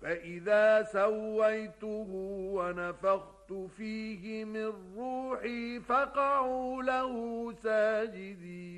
فإذا سويته ونفخت فيه من روحي فقعوا له ساجدين.